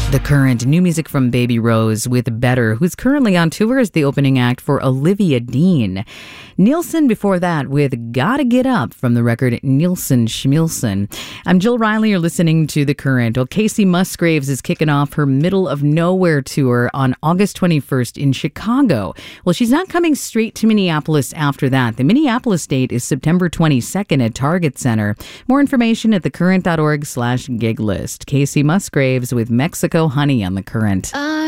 The Current, new music from Baby Rose with Better, who's currently on tour as the opening act for Olivia Dean. Nielsen before that with Gotta Get Up from the record Nielsen Schmielsen. I'm Jill Riley, you're listening to The Current. Well, Casey Musgraves is kicking off her Middle of Nowhere tour on August 21st in Chicago. Well, she's not coming straight to Minneapolis after that. The Minneapolis date is September 22nd at Target Center. More information at thecurrent.org/gig list. Casey Musgraves with Mexico Honey on The Current.